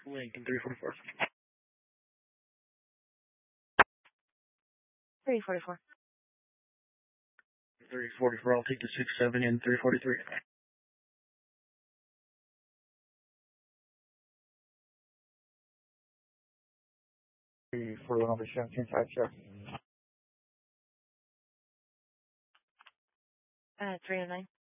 Lincoln 344. 344. 344, I'll take the 67 and 343. For number 17.5, sir. 309.